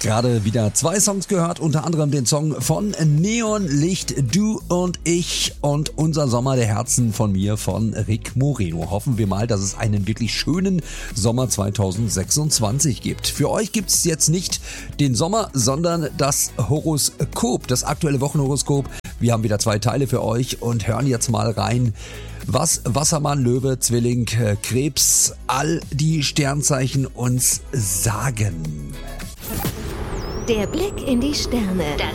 Gerade wieder 2 Songs gehört, unter anderem den Song von Neonlicht, Du und ich und Unser Sommer der Herzen von mir von Rick Moreno. Hoffen wir mal, dass es einen wirklich schönen Sommer 2026 gibt. Für euch gibt es jetzt nicht den Sommer, sondern das Horoskop, das aktuelle Wochenhoroskop. Wir haben wieder 2 Teile für euch und hören jetzt mal rein, was Wassermann, Löwe, Zwilling, Krebs, all die Sternzeichen uns sagen. Der Blick in die Sterne.